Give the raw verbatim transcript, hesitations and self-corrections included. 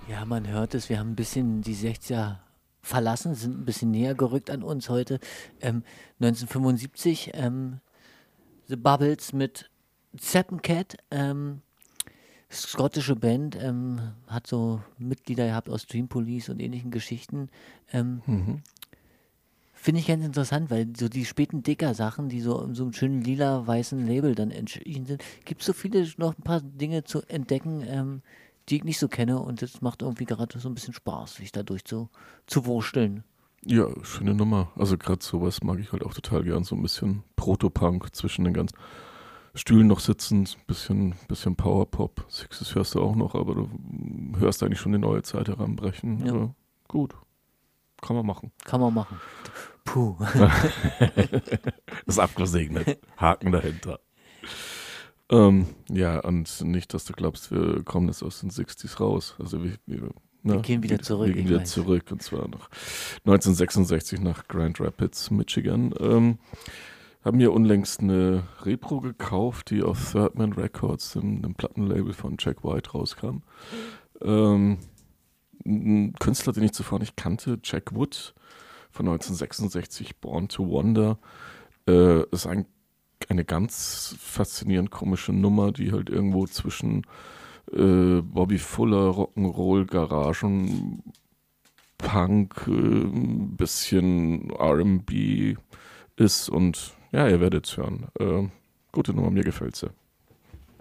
Ja, man hört es, wir haben ein bisschen die sechziger verlassen, sind ein bisschen näher gerückt an uns heute. Ähm, neunzehnhundertfünfundsiebzig, ähm, The Bubbles mit Seppen Cat, ähm, schottische Band, ähm, hat so Mitglieder gehabt aus Dream Police und ähnlichen Geschichten. Ähm, Mhm. Finde ich ganz interessant, weil so die späten Dicker-Sachen, die so in so einem schönen lila-weißen Label dann erschienen sind, gibt es so viele noch ein paar Dinge zu entdecken, ähm, die ich nicht so kenne und das macht irgendwie gerade so ein bisschen Spaß, sich da durch zu, zu wursteln. Ja, schöne Nummer. Also gerade sowas mag ich halt auch total gern. So ein bisschen Proto-Punk zwischen den ganzen Stühlen noch sitzend, bisschen, bisschen Power-Pop. Sixes hörst du auch noch, aber du hörst eigentlich schon die neue Zeit heranbrechen. Ja, Also gut, kann man machen. kann man machen. Puh. Ist abgesegnet. Haken dahinter. Ähm, ja, und nicht, dass du glaubst, wir kommen jetzt aus den Sixties raus. Also wir, wir, Wir ne, gehen wieder wir, zurück, wir gehen ich wieder weiß. zurück und zwar nach neunzehnhundertsechsundsechzig nach Grand Rapids, Michigan. Ähm, haben hier unlängst eine Repro gekauft, die auf Third Man Records, dem, dem Plattenlabel von Jack White, rauskam. Ähm, ein Künstler, den ich zuvor nicht kannte, Jack Wood von neunzehnhundertsechsundsechzig, Born to Wander, äh, ist ein, eine ganz faszinierend komische Nummer, die halt irgendwo zwischen äh, Bobby Fuller, Rock'n'Roll, Garagen, Punk, äh, ein bisschen R and B ist und ja, ihr werdet es hören. Äh, gute Nummer, mir gefällt sie.